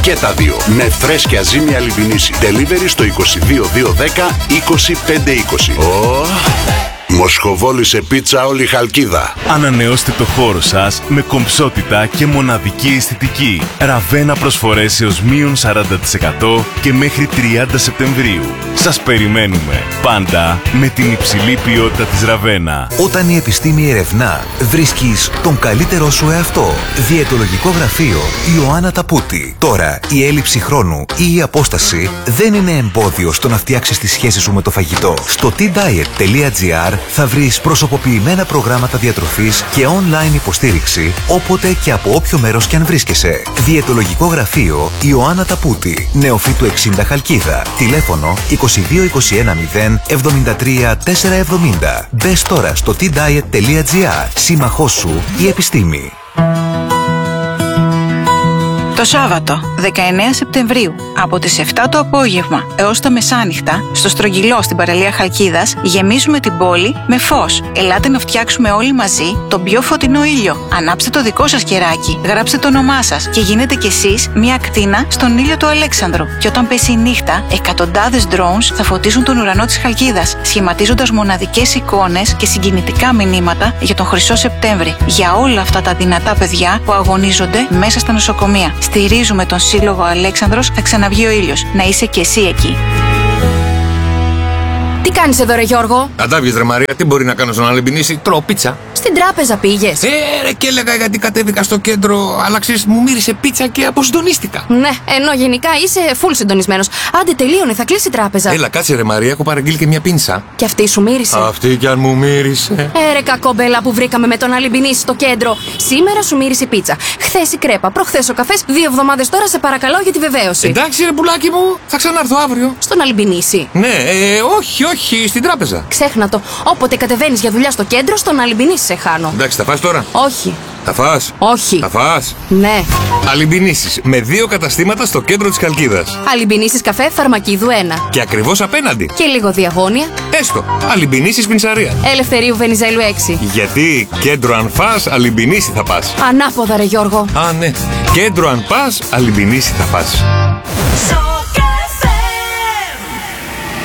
Και τα δύο. Με φρέσκια ζύμη Αλιμπινίση. Delivery στο 22210 25520. Μοσχοβόλη σε πίτσα όλη η Χαλκίδα. Ανανεώστε το χώρο σας με κομψότητα και μοναδική αισθητική. Ραβένα προσφορές έως μείον 40% και μέχρι 30 Σεπτεμβρίου. Σας περιμένουμε. Πάντα με την υψηλή ποιότητα της Ραβένα. Όταν η επιστήμη ερευνά, βρίσκεις τον καλύτερό σου εαυτό. Διαιτολογικό γραφείο Ιωάννα Ταπούτη. Τώρα, η έλλειψη χρόνου ή η απόσταση δεν είναι εμπόδιο στο να φτιάξεις τη σχέση σου με το φαγητό. Στο tdiet.gr θα βρεις προσωποποιημένα προγράμματα διατροφής και online υποστήριξη όποτε και από όποιο μέρος κι αν βρίσκεσαι. Διαιτολογικό γραφείο Ιωάννα Ταπούτη. Νεοφύτου 60 Χαλκίδα. Τηλέφωνο 2221 0 73 470. Μπες τώρα στο tdiet.gr. Σύμμαχός σου η επιστήμη. Το Σάββατο, 19 Σεπτεμβρίου, από τις 7 το απόγευμα έως τα μεσάνυχτα, στο Στρογγυλό στην παραλία Χαλκίδας, γεμίζουμε την πόλη με φως. Ελάτε να φτιάξουμε όλοι μαζί τον πιο φωτεινό ήλιο. Ανάψτε το δικό σας κεράκι, γράψτε το όνομά σας και γίνετε κι εσείς μια ακτίνα στον ήλιο του Αλέξανδρου. Και όταν πέσει η νύχτα, εκατοντάδες drones θα φωτίζουν τον ουρανό της Χαλκίδας, σχηματίζοντας μοναδικές εικόνες και συγκινητικά μηνύματα για τον Χρυσό Σεπτέμβρη. Για όλα αυτά τα δυνατά παιδιά που αγωνίζονται μέσα στα νοσοκομεία. Στηρίζουμε τον Σύλλογο Αλέξανδρος, θα ξαναβγεί ο ήλιος. Να είσαι κι εσύ εκεί. Τι κάνεις εδώ, ρε Γιώργο? Αντάβιες, ρε Μαρία, τι μπορεί να κάνω στον Αλιμπινίση? Τρώω πίτσα. Στην τράπεζα πήγες? Ρε, και έλεγα γιατί κατέβηκα στο κέντρο, αλλά ξέρεις, μου μύρισε πίτσα και αποσυντονίστηκα. Ναι, ενώ γενικά είσαι full συντονισμένος. Άντε, τελείωνε, θα κλείσει η τράπεζα. Έλα, κάτσε, ρε Μαρία, έχω παραγγείλει και μια πίνσα. Και αυτή σου μύρισε? Αυτή κι αν μου μύρισε. Ρε κακόμπελα που βρήκαμε με τον Αλιμπινίση στο κέντρο. Σήμερα σου μύρισε η πίτσα. Χθες η κρέπα, προχθές ο καφές. 2 εβδομάδες τώρα σε παρακαλώ για τη βεβαίωση. Εντάξει, ρε πουλάκι μου, θα ξανάρθω αύριο. Στον Αλιμπινίση? Ναι, όχι, στην τράπεζα. Ξέχνα το. Όποτε κατεβαίνεις για δουλειά στο κέντρο, στον Αλιμπινίση σε χάνω. Εντάξει, θα φας τώρα? Όχι. Θα φας? Όχι. Θα φας? Ναι. Αλιμπινίσεις με 2 καταστήματα στο κέντρο της Χαλκίδας. Αλιμπινίσεις καφέ Φαρμακίδου 1. Και ακριβώς απέναντι. Και λίγο διαγώνια. Έστω. Αλιμπινίσεις πινσαρία. Ελευθερίου Βενιζέλου 6. Γιατί κέντρο αν φας, Αλιμπινίση θα πας. Ανάποδα, ρε Γιώργο. Α, ναι. Κέντρο αν πας, Αλιμπινίση θα πας.